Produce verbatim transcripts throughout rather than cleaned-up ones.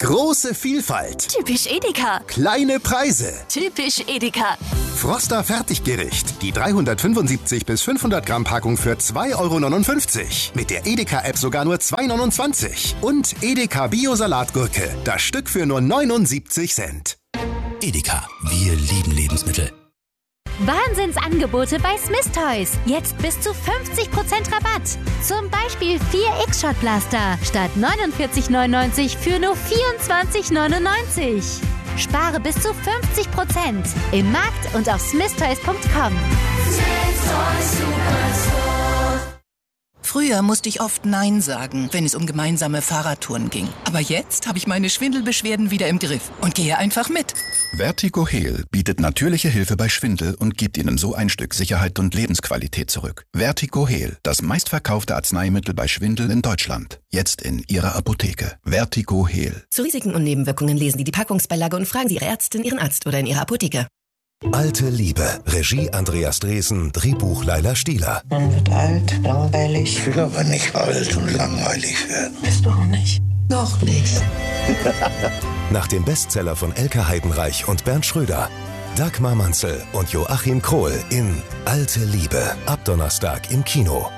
Große Vielfalt. Typisch Edeka. Kleine Preise. Typisch Edeka. Froster Fertiggericht. Die dreihundertfünfundsiebzig bis fünfhundert Gramm Packung für zwei Euro neunundfünfzig. Mit der Edeka-App sogar nur zwei Euro neunundzwanzig. Und Edeka Bio-Salatgurke. Das Stück für nur neunundsiebzig Cent. Edeka. Wir lieben Lebensmittel. Wahnsinnsangebote bei Smith Toys. Jetzt bis zu fünfzig Prozent Rabatt. Zum Beispiel vier X-Shot-Blaster statt neunundvierzig neunundneunzig für nur vierundzwanzig neunundneunzig. Spare bis zu fünfzig Prozent im Markt und auf smith toys punkt com. Früher musste ich oft Nein sagen, wenn es um gemeinsame Fahrradtouren ging. Aber jetzt habe ich meine Schwindelbeschwerden wieder im Griff und gehe einfach mit. Vertigo Heal bietet natürliche Hilfe bei Schwindel und gibt Ihnen so ein Stück Sicherheit und Lebensqualität zurück. Vertigo Heal, das meistverkaufte Arzneimittel bei Schwindel in Deutschland. Jetzt in Ihrer Apotheke. Vertigo Heal. Zu Risiken und Nebenwirkungen lesen Sie die Packungsbeilage und fragen Sie Ihre Ärztin, Ihren Arzt oder in Ihrer Apotheke. Alte Liebe. Regie Andreas Dresen, Drehbuch Laila Stieler. Man wird alt, langweilig. Ich will aber nicht alt und langweilig werden. Bist du auch nicht? Noch nicht. Nach dem Bestseller von Elke Heidenreich und Bernd Schröder. Dagmar Manzel und Joachim Krohl in Alte Liebe. Ab Donnerstag im Kino.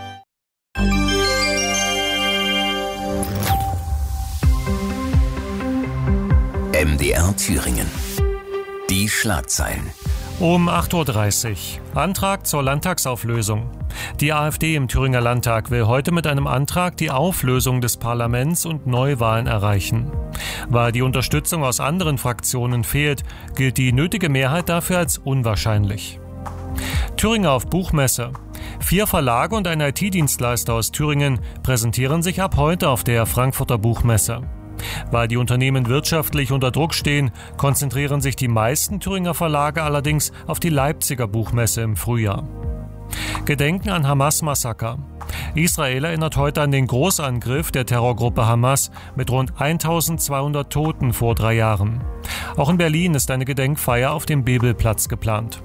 M D R Thüringen. Die Schlagzeilen. Um acht Uhr dreißig. Antrag zur Landtagsauflösung. Die AfD im Thüringer Landtag will heute mit einem Antrag die Auflösung des Parlaments und Neuwahlen erreichen. Weil die Unterstützung aus anderen Fraktionen fehlt, gilt die nötige Mehrheit dafür als unwahrscheinlich. Thüringer auf Buchmesse. Vier Verlage und ein I T-Dienstleister aus Thüringen präsentieren sich ab heute auf der Frankfurter Buchmesse. Weil die Unternehmen wirtschaftlich unter Druck stehen, konzentrieren sich die meisten Thüringer Verlage allerdings auf die Leipziger Buchmesse im Frühjahr. Gedenken an Hamas-Massaker. Israel erinnert heute an den Großangriff der Terrorgruppe Hamas mit rund eintausendzweihundert Toten vor drei Jahren. Auch in Berlin ist eine Gedenkfeier auf dem Bebelplatz geplant.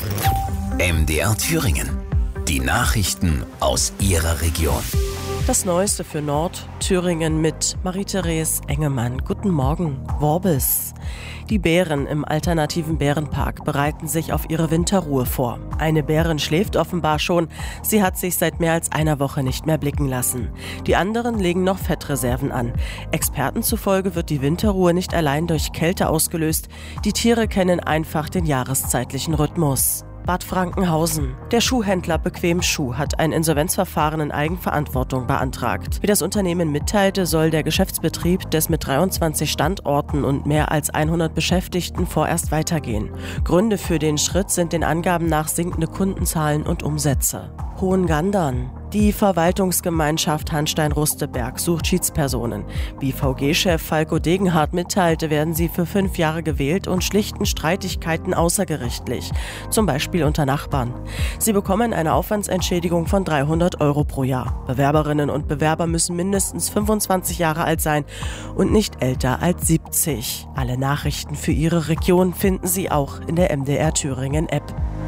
M D R Thüringen. Die Nachrichten aus Ihrer Region. Das Neueste für Nordthüringen mit Marie-Therese Engemann. Guten Morgen, Worbis. Die Bären im alternativen Bärenpark bereiten sich auf ihre Winterruhe vor. Eine Bärin schläft offenbar schon. Sie hat sich seit mehr als einer Woche nicht mehr blicken lassen. Die anderen legen noch Fettreserven an. Experten zufolge wird die Winterruhe nicht allein durch Kälte ausgelöst. Die Tiere kennen einfach den jahreszeitlichen Rhythmus. Bad Frankenhausen. Der Schuhhändler Bequem Schuh hat ein Insolvenzverfahren in Eigenverantwortung beantragt. Wie das Unternehmen mitteilte, soll der Geschäftsbetrieb des mit dreiundzwanzig Standorten und mehr als hundert Beschäftigten vorerst weitergehen. Gründe für den Schritt sind den Angaben nach sinkende Kundenzahlen und Umsätze. Hohengandern. Die Verwaltungsgemeinschaft Hanstein-Rusteberg sucht Schiedspersonen. Wie V G-Chef Falko Degenhardt mitteilte, werden sie für fünf Jahre gewählt und schlichten Streitigkeiten außergerichtlich, zum Beispiel unter Nachbarn. Sie bekommen eine Aufwandsentschädigung von dreihundert Euro pro Jahr. Bewerberinnen und Bewerber müssen mindestens fünfundzwanzig Jahre alt sein und nicht älter als siebzig. Alle Nachrichten für Ihre Region finden Sie auch in der M D R Thüringen App.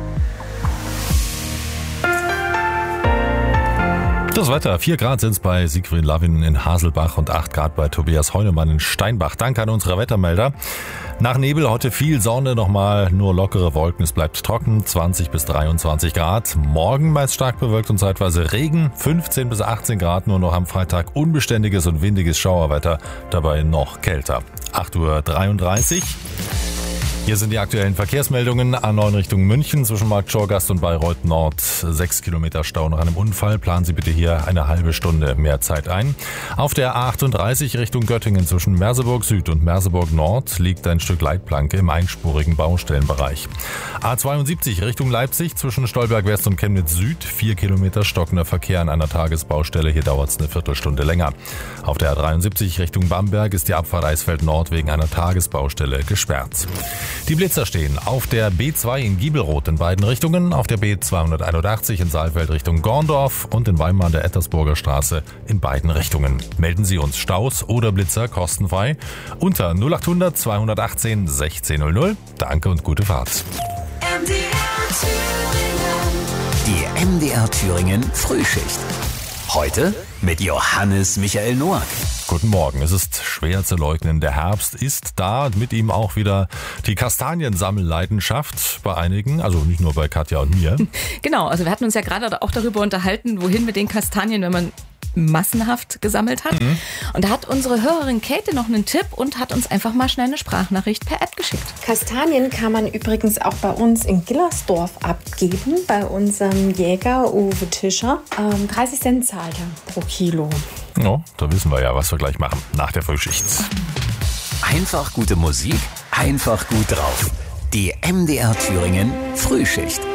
Das Wetter. vier Grad sind es bei Siegfried Lavin in Haselbach und acht Grad bei Tobias Heunemann in Steinbach. Danke an unsere Wettermelder. Nach Nebel heute viel Sonne, nochmal nur lockere Wolken. Es bleibt trocken, zwanzig bis dreiundzwanzig Grad. Morgen meist stark bewölkt und zeitweise Regen, fünfzehn bis achtzehn Grad. Nur noch am Freitag unbeständiges und windiges Schauerwetter, dabei noch kälter. acht Uhr dreiunddreißig. Hier sind die aktuellen Verkehrsmeldungen. A neun Richtung München zwischen Markt Schorgast und Bayreuth Nord. Sechs Kilometer Stau nach einem Unfall. Planen Sie bitte hier eine halbe Stunde mehr Zeit ein. Auf der A achtunddreißig Richtung Göttingen zwischen Merseburg Süd und Merseburg Nord liegt ein Stück Leitplanke im einspurigen Baustellenbereich. A zweiundsiebzig Richtung Leipzig zwischen Stolberg West und Chemnitz Süd. Vier Kilometer stockender Verkehr an einer Tagesbaustelle. Hier dauert es eine Viertelstunde länger. Auf der A dreiundsiebzig Richtung Bamberg ist die Abfahrt Eisfeld Nord wegen einer Tagesbaustelle gesperrt. Die Blitzer stehen auf der B zwei in Giebelroth in beiden Richtungen, auf der B zweihunderteinundachtzig in Saalfeld Richtung Gorndorf und in Weimar an der Ettersburger Straße in beiden Richtungen. Melden Sie uns Staus oder Blitzer kostenfrei unter null achthundert zweihundertachtzehn sechzehnhundert. Danke und gute Fahrt. M D R Die M D R Thüringen Frühschicht. Heute mit Johannes Michael Noack. Guten Morgen. Es ist schwer zu leugnen, der Herbst ist da und mit ihm auch wieder die Kastaniensammelleidenschaft bei einigen, also nicht nur bei Katja und mir. Genau, also wir hatten uns ja gerade auch darüber unterhalten, wohin mit den Kastanien, wenn man massenhaft gesammelt hat. Mhm. Und da hat unsere Hörerin Käthe noch einen Tipp und hat uns einfach mal schnell eine Sprachnachricht per App geschickt. Kastanien kann man übrigens auch bei uns in Gillersdorf abgeben, bei unserem Jäger Uwe Tischer. Ähm, dreißig Cent zahlt er pro Kilo. Ja, da wissen wir ja, was wir gleich machen nach der Frühschicht. Einfach gute Musik, einfach gut drauf. Die M D R Thüringen Frühschicht.